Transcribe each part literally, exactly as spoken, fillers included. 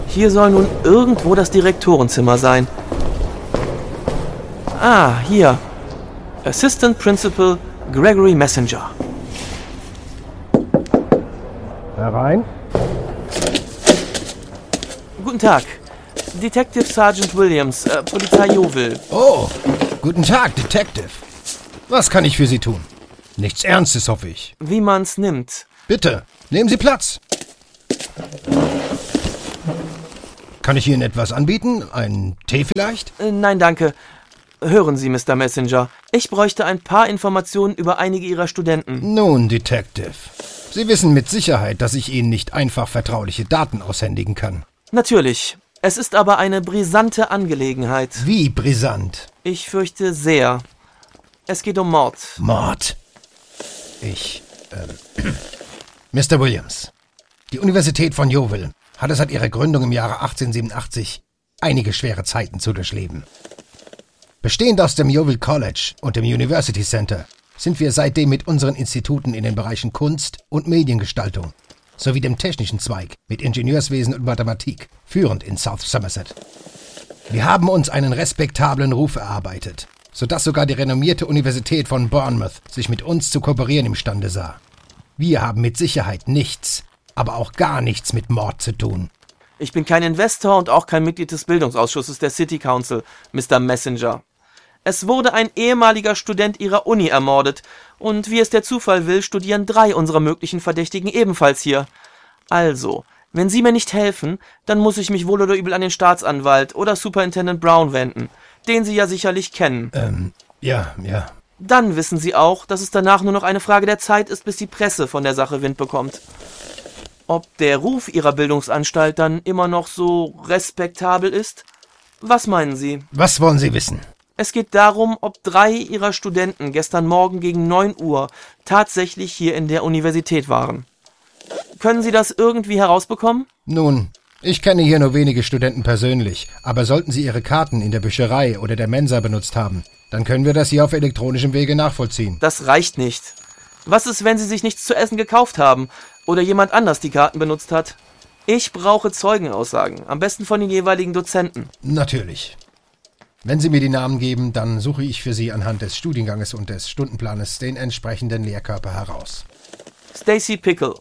Hier soll nun irgendwo das Direktorenzimmer sein. Ah, hier. Assistant Principal Gregory Messenger. Herein. Guten Tag. Detective Sergeant Williams, äh, Polizei Yeovil. Oh, guten Tag, Detective. Was kann ich für Sie tun? Nichts Ernstes, hoffe ich. Wie man's nimmt. Bitte, nehmen Sie Platz. Kann ich Ihnen etwas anbieten? Einen Tee vielleicht? Äh, nein, danke. Hören Sie, Mister Messenger. Ich bräuchte ein paar Informationen über einige Ihrer Studenten. Nun, Detective. Sie wissen mit Sicherheit, dass ich Ihnen nicht einfach vertrauliche Daten aushändigen kann. Natürlich. Es ist aber eine brisante Angelegenheit. Wie brisant? Ich fürchte sehr. Es geht um Mord. Mord? Ich, ähm, Mister Williams, die Universität von Yeovil hatte seit ihrer Gründung im Jahre achtzehnhundertsiebenundachtzig einige schwere Zeiten zu durchleben. Bestehend aus dem Yeovil College und dem University Center sind wir seitdem mit unseren Instituten in den Bereichen Kunst und Mediengestaltung sowie dem technischen Zweig mit Ingenieurswesen und Mathematik führend in South Somerset. Wir haben uns einen respektablen Ruf erarbeitet, sodass sogar die renommierte Universität von Bournemouth sich mit uns zu kooperieren imstande sah. Wir haben mit Sicherheit nichts, aber auch gar nichts mit Mord zu tun. Ich bin kein Investor und auch kein Mitglied des Bildungsausschusses der City Council, Mister Messenger. Es wurde ein ehemaliger Student Ihrer Uni ermordet und wie es der Zufall will, studieren drei unserer möglichen Verdächtigen ebenfalls hier. Also, wenn Sie mir nicht helfen, dann muss ich mich wohl oder übel an den Staatsanwalt oder Superintendent Brown wenden, den Sie ja sicherlich kennen. Ähm, ja, ja. Dann wissen Sie auch, dass es danach nur noch eine Frage der Zeit ist, bis die Presse von der Sache Wind bekommt. Ob der Ruf Ihrer Bildungsanstalt dann immer noch so respektabel ist? Was meinen Sie? Was wollen Sie wissen? Es geht darum, ob drei Ihrer Studenten gestern Morgen gegen neun Uhr tatsächlich hier in der Universität waren. Können Sie das irgendwie herausbekommen? Nun, ich kenne hier nur wenige Studenten persönlich, aber sollten sie ihre Karten in der Bücherei oder der Mensa benutzt haben, dann können wir das hier auf elektronischem Wege nachvollziehen. Das reicht nicht. Was ist, wenn Sie sich nichts zu essen gekauft haben oder jemand anders die Karten benutzt hat? Ich brauche Zeugenaussagen, am besten von den jeweiligen Dozenten. Natürlich. Wenn Sie mir die Namen geben, dann suche ich für Sie anhand des Studienganges und des Stundenplanes den entsprechenden Lehrkörper heraus. Stacy Pickle.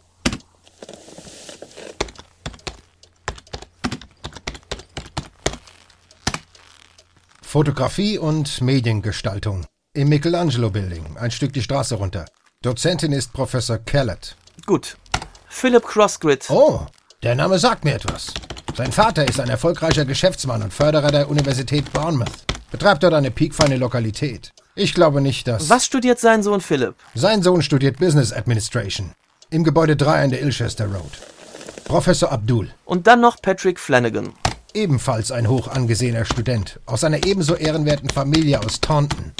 Fotografie und Mediengestaltung. Im Michelangelo Building, ein Stück die Straße runter. Dozentin ist Professor Kellett. Gut. Philip Crossgrid. Oh, der Name sagt mir etwas. Sein Vater ist ein erfolgreicher Geschäftsmann und Förderer der Universität Bournemouth. Betreibt dort eine piekfeine Lokalität. Ich glaube nicht, dass... Was studiert sein Sohn Philip? Sein Sohn studiert Business Administration. Im Gebäude drei an der Ilchester Road. Professor Abdul. Und dann noch Patrick Flanagan. Ebenfalls ein hoch angesehener Student. Aus einer ebenso ehrenwerten Familie aus Taunton.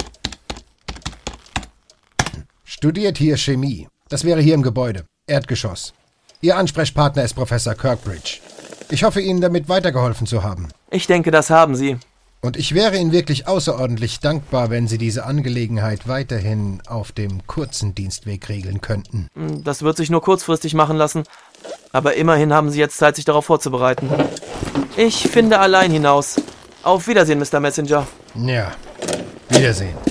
Studiert hier Chemie. Das wäre hier im Gebäude. Erdgeschoss. Ihr Ansprechpartner ist Professor Kirkbridge. Ich hoffe, Ihnen damit weitergeholfen zu haben. Ich denke, das haben Sie. Und ich wäre Ihnen wirklich außerordentlich dankbar, wenn Sie diese Angelegenheit weiterhin auf dem kurzen Dienstweg regeln könnten. Das wird sich nur kurzfristig machen lassen. Aber immerhin haben Sie jetzt Zeit, sich darauf vorzubereiten. Ich finde allein hinaus. Auf Wiedersehen, Mister Messenger. Ja, Wiedersehen.